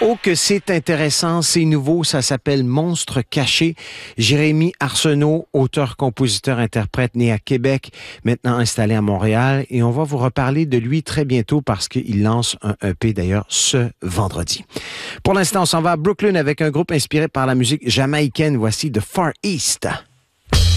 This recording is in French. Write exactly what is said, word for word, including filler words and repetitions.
Oh, que c'est intéressant, c'est nouveau, ça s'appelle Monstre caché. Jérémy Arsenault, auteur, compositeur, interprète, né à Québec, maintenant installé à Montréal. Et on va vous reparler de lui très bientôt parce qu'il lance un E P d'ailleurs ce vendredi. Pour l'instant, on s'en va à Brooklyn avec un groupe inspiré par la musique jamaïcaine. Voici The Far East.